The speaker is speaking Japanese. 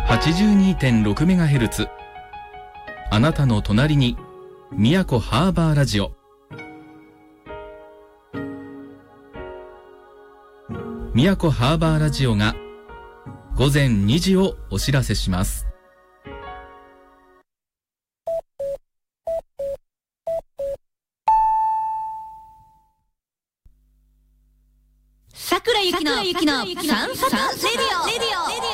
82.6MHz。 あなたの隣に宮古ハーバーラジオ。宮古ハーバーラジオが午前2時をお知らせします。 桜ゆきのサンサタレディオ。